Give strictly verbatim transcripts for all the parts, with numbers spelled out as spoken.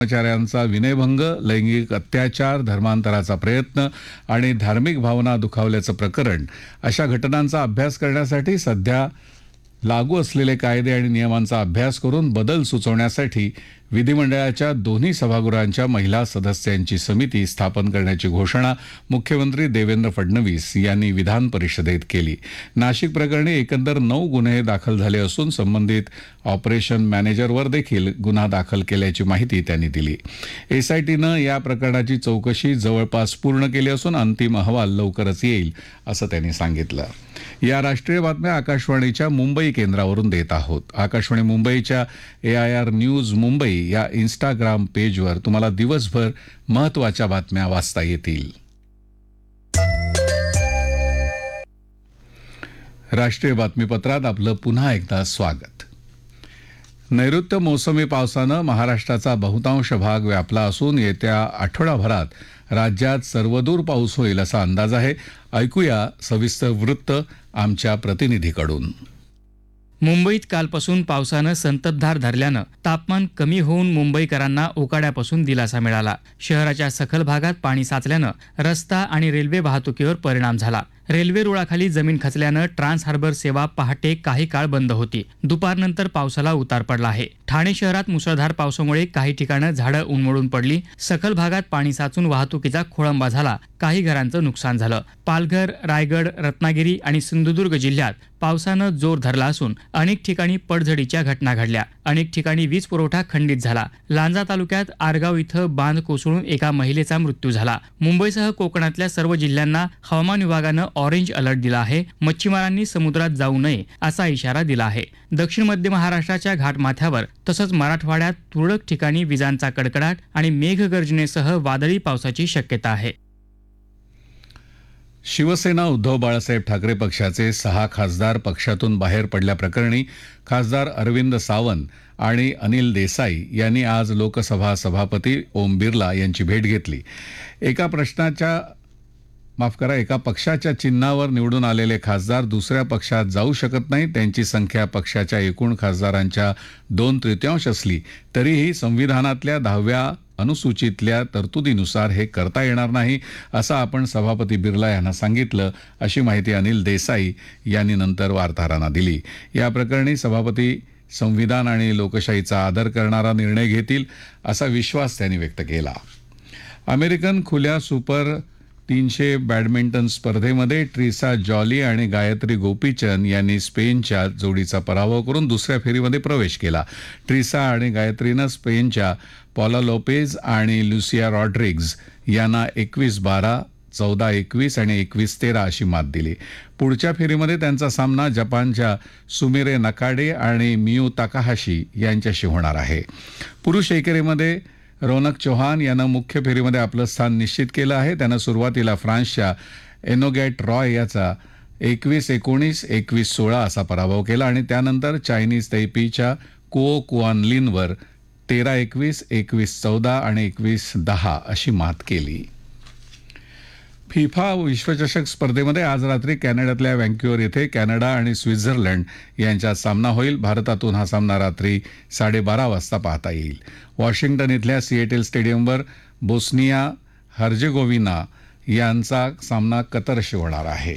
कर्मचाऱ्यांचा विनयभंग, लैंगिक अत्याचार, धर्मांतराचा प्रयत्न आणि धार्मिक भावना दुखावल्याचं प्रकरण अशा घटनांचा अभ्यास करण्यासाठी सध्या लागू असलेले कायदे आणि नियमांचा अभ्यास करून बदल सुचवण्यासाठी विधिमंडळाच्या दोन्ही सभागृहांच्या महिला सदस्यांची समिती स्थापन करण्याची घोषणा मुख्यमंत्री देवेंद्र फडणवीस यांनी विधान परिषदेत केली. नाशिक प्रकरणी एकंदर नऊ गुन्हे दाखल झाले असून संबंधित ऑपरेशन मॅनेजरवर देखील गुन्हा दाखल केल्याची माहिती त्यांनी दिली. एसआयटीनं या प्रकरणाची चौकशी जवळपास पूर्ण केली असून अंतिम अहवाल लवकरच येईल असं त्यांनी सांगितलं. या राष्ट्रीय बातम्या आकाशवाणीच्या मुंबई केंद्रावरून देत आहोत. आकाशवाणी मुंबईच्या ए आय आर न्यूज मुंबई या इंस्टाग्राम पेजवर तुम्हाला दिवसभर महत्त्वाच्या बातम्या वाचता येतील. राष्ट्रीय बातमीपत्रात आपलं पुन्हा एकदा स्वागत. नैऋत्य मोसमी पावसानं महाराष्ट्राचा बहुतांश भाग व्यापला असून येत्या आठवडाभरात राज्यात सर्वदूर पाऊस होईल असा अंदाज आहे. ऐकूया सविस्तर वृत्त आमच्या प्रतिनिधीकडून. मुंबईत कालपासून पावसानं संततधार धरल्यानं तापमान कमी होऊन मुंबईकरांना उकाड्यापासून दिलासा मिळाला. शहराच्या सखल भागात पाणी साचल्यानं रस्ता आणि रेल्वे वाहतुकीवर परिणाम झाला. रेल्वे रुळाखाली जमीन खचल्यानं ट्रान्स हार्बर सेवा पहाटे काही काळ बंद होती. दुपारनंतर पावसाला उतार पडला आहे. ठाणे शहरात मुसळधार पावसामुळे काही ठिकाणं झाडं उन्मळून पडली. सखल भागात पाणी साचून वाहतुकीचा खोळंबा झाला. काही घरांचं नुकसान झालं. पालघर, रायगड, रत्नागिरी आणि सिंधुदुर्ग जिल्ह्यात पावसानं जोर धरला असून अनेक ठिकाणी पडझडीच्या घटना घडल्या. अनेक ठिकाणी वीज पुरवठा खंडित झाला. लांजा तालुक्यात आरगाव इथं बांध कोसळून एका महिलेचा मृत्यू झाला. मुंबईसह कोकणातल्या सर्व जिल्ह्यांना हवामान विभागानं ऑरेंज अलर्ट दिला आहे. मच्छीमारांनी समुद्रात जाऊ नये असा इशारा दिला आहे. दक्षिण मध्य महाराष्ट्राच्या घाटमाथ्यावर तसंच मराठवाड्यात तुरळक ठिकाणी विजांचा कडकडाट आणि मेघगर्जनेसह वादळी पावसाची शक्यता आहे. शिवसेना उद्धव बाळासाहेब ठाकरे पक्षाचे सहा खासदार पक्षातून बाहेर पडल्याप्रकरणी खासदार अरविंद सावंत आणि अनिल देसाई यांनी आज लोकसभा सभापती ओम बिर्ला यांची भेट घेतली. एका प्रश्नाच्या माफ करा एका पक्षाच्या चिन्हावर निवडून आलेले खासदार दुसऱ्या पक्षात जाऊ शकत नाही. त्यांची संख्या पक्षाच्या एकूण खासदारांच्या दोन तृतीयांश असली तरीही संविधानातल्या दहाव्या अनुसूचीतल्या तरतुदीनुसार हे करता येणार नाही असं आपण सभापती बिर्ला यांना सांगितलं, अशी माहिती अनिल देसाई यांनी नंतर वार्ताहरांना दिली. या प्रकरणी सभापती संविधान आणि लोकशाहीचा आदर करणारा निर्णय घेतील असा विश्वास त्यांनी व्यक्त केला. अमेरिकन खुल्या सुपर तीनशे बॅडमिंटन स्पर्धेमध्ये ट्रिसा जॉली आणि गायत्री गोपीचंद यांनी स्पेनच्या जोडीचा पराभव करून दुसऱ्या फेरीमध्ये प्रवेश केला. ट्रिसा आणि गायत्रीनं स्पेनच्या पॉला लोपेज आणि लुसिया रॉड्रिग्ज यांना एकवीस बारा, चौदा एकवीस आणि एकवीस तेरा अशी मात दिली. पुढच्या फेरीमध्ये त्यांचा सामना जपानच्या सुमिरे नकाडे आणि मियू ताकाहाशी यांच्याशी होणार आहे. पुरुष एकेरीमध्ये रौनक चौहान यानं मुख्य फेरीमध्ये आपलं स्थान निश्चित केलं आहे. त्यानं सुरुवातीला फ्रान्सच्या एनोगॅट रॉय याचा एकवीस एकोणीस, एकवीस सोळा असा पराभव केला आणि त्यानंतर चायनीज तैपीच्या कुओ कुआन लिनवर तेरा एकवीस, एकवीस चौदा आणि एकवीस दहा अशी मात केली. फिफा विश्वचषक स्पर्धेमध्ये आज रात्री कॅनडातल्या व्हँक्युअर येथे कॅनडा आणि स्वित्झर्लंड यांच्यात सामना होईल. भारतातून हा सामना रात्री साडेबारा वाजता पाहता येईल. वॉशिंग्टन इथल्या सिएटेल स्टेडियमवर बोस्निया हर्जेगोविना यांचा सामना कतरशी होणार आहे.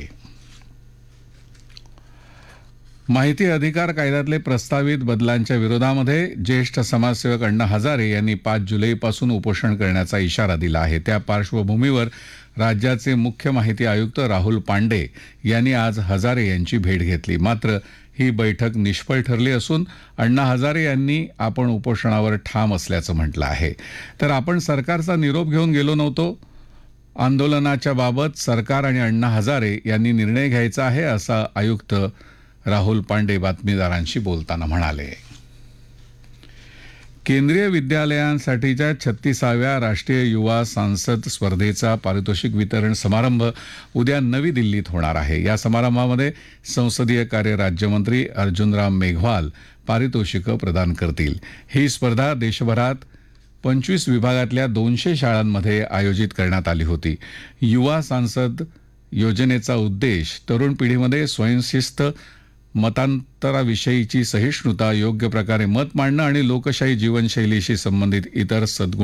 माहिती अधिकार कायद्यातले प्रस्तावित बदलांच्या विरोधामध्ये ज्येष्ठ समाजसेवक अण्णा हजारे यांनी पाच जुलैपासून उपोषण करण्याचा इशारा दिला आहे. त्या पार्श्वभूमीवर राज्याचे मुख्य माहिती आयुक्त राहुल पांडे यांनी आज हजारे यांची भेट घेतली. मात्र ही बैठक निष्फळ ठरली असून अण्णा हजारे यांनी आपण उपोषणावर ठाम असल्याचं म्हटलं आहे. तर आपण सरकारचा निरोप घेऊन गेलो नव्हतो. आंदोलनाच्या बाबत सरकार आणि अण्णा हजारे यांनी निर्णय घ्यायचा आहे असं आयुक्त राहुल पांडे बातमीदारांशी बोलताना म्हणाले. केंद्रीय विद्यालयांसाठीच्या छत्तीसाव्या राष्ट्रीय युवा सांसद स्पर्धेचा पारितोषिक वितरण समारंभ उद्या नवी दिल्लीत होणार आहे. या समारंभामध्ये संसदीय कार्य राज्यमंत्री अर्जुनराम मेघवाल पारितोषिकं प्रदान करतील. ही स्पर्धा देशभरात पंचवीस विभागातल्या दोनशे शाळांमध्ये आयोजित करण्यात आली होती. युवा सांसद योजनेचा उद्देश तरुण पिढीमध्ये स्वयंशिस्त, मतांतराविषयीची सहिष्णुता, योग्य प्रकारे मत मांडणं आणि लोकशाही जीवनशैलीशी संबंधित इतर सद्गुण